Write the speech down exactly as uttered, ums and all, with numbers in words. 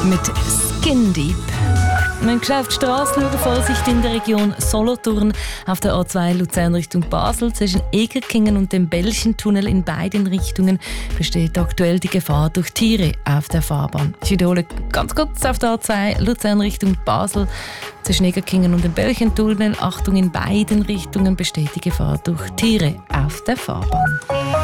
mit Skin Deep. Man schaut auf die Straße, schauen, Vorsicht in der Region Solothurn auf der A zwei Luzern Richtung Basel. Zwischen Egerkingen und dem Belchentunnel in beiden Richtungen besteht aktuell die Gefahr durch Tiere auf der Fahrbahn. Ich wiederhole ganz kurz: auf der A zwei Luzern Richtung Basel zwischen Egerkingen und dem Belchentunnel, Achtung, in beiden Richtungen besteht die Gefahr durch Tiere auf der Fahrbahn.